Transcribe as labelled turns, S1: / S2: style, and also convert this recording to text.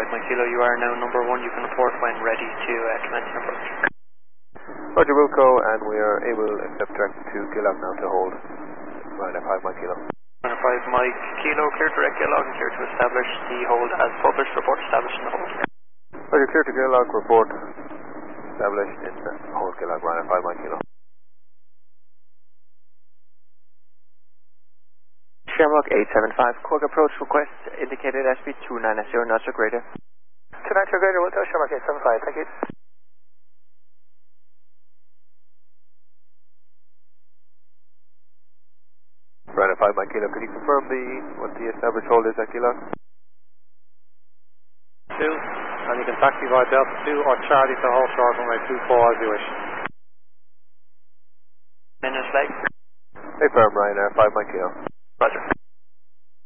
S1: Mike Kilo, you are now number 1. You can report when ready to commence your approach.
S2: Roger Wilco, and we are able to accept direct to Gillock now to hold. Ryanair 5 Mike Kilo.
S1: Ryanair 5 Mike Kilo, clear to direct Gillock and clear to establish the hold as published. Report established in the hold.
S2: Roger, clear to Gillock, report established in the hold Gillock, Ryanair 5 Mike Kilo.
S3: Shamrock 875, quick approach request indicated SP 290 knots or greater.
S4: 290 or greater, Wilco, Shamrock 875, thank you.
S2: Ryanair 5 Mike Kilo, can you confirm what the established hold is at Gillock?
S5: 2, and you can taxi via Delta 2 or Charlie to hold short runway 24 as you wish.
S1: Minutes leg.
S2: Hey firm, Ryanair 5 Mike Kilo.
S1: Roger.